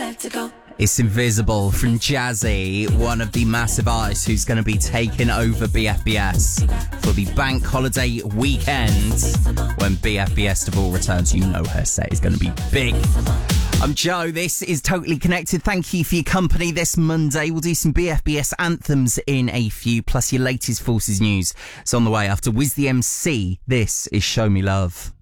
It's Invisible from Jazzy, one of the massive artists who's going to be taking over BFBS for the bank holiday weekend. When BFBS Deville returns, you know her set is going to be big. I'm Joe, this is Totally Connected. Thank you for your company this Monday. We'll do some BFBS anthems in a few, plus your latest Forces news. It's on the way after Wiz the MC. This is Show Me Love.